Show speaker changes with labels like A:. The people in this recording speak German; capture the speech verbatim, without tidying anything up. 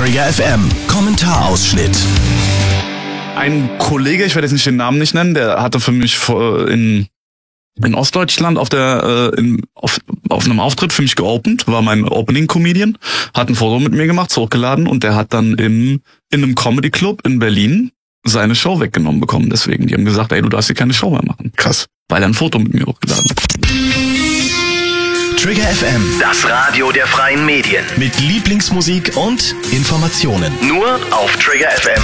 A: Trigger F M Kommentarausschnitt.
B: Ein Kollege, ich werde jetzt nicht den Namen nicht nennen, der hatte für mich in in Ostdeutschland auf der äh, in, auf, auf einem Auftritt für mich geopend, war mein Opening-Comedian, hat ein Foto mit mir gemacht, hochgeladen und der hat dann im in einem Comedy-Club in Berlin seine Show weggenommen bekommen. Deswegen, die haben gesagt, ey, du darfst hier keine Show mehr machen.
A: Krass.
B: Weil er ein Foto mit mir hochgeladen hat.
A: Trigger F M,
C: Das Radio der freien Medien.
A: mit Lieblingsmusik und Informationen.
C: Nur auf Trigger F M.